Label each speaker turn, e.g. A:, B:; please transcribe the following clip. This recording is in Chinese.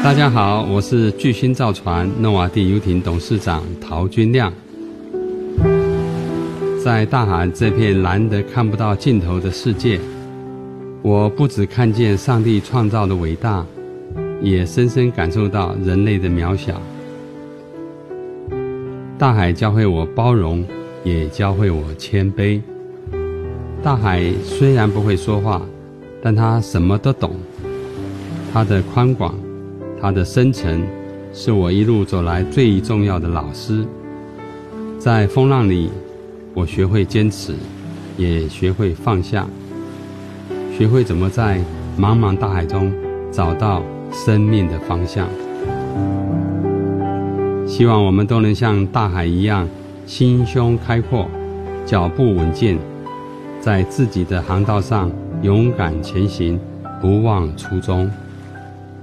A: 大家好，我是巨星造船诺瓦第游艇董事长陶君亮。在大海这片蓝得看不到尽头的世界，我不只看见上帝创造的伟大，也深深感受到人类的渺小。大海教会我包容，也教会我谦卑。大海虽然不会说话，但它什么都懂。它的宽广，它的深沉，是我一路走来最重要的老师。在风浪里，我学会坚持，也学会放下，学会怎么在茫茫大海中找到生命的方向。希望我们都能像大海一样，心胸开阔，脚步稳健，在自己的航道上勇敢前行，不忘初衷。